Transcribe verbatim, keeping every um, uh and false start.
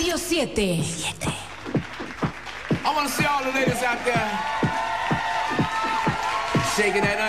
Radio siete. siete. I want to see all the ladies out there shaking that